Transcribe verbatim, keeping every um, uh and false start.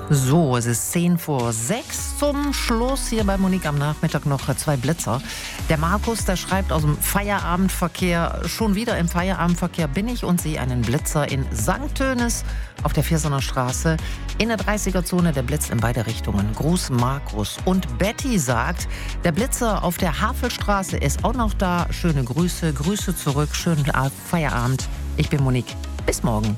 So, es ist zehn vor sechs. Zum Schluss hier bei Monique am Nachmittag noch zwei Blitzer. Der Markus, der schreibt aus dem Feierabendverkehr, schon wieder im Feierabendverkehr bin ich und sehe einen Blitzer in Sankt Tönis auf der Viersener Straße. In der dreißiger-Zone, der blitzt in beide Richtungen. Gruß Markus. Und Betty sagt, der Blitzer auf der Havelstraße ist auch noch da. Schöne Grüße, Grüße zurück, schönen Feierabend. Ich bin Monique. Bis morgen.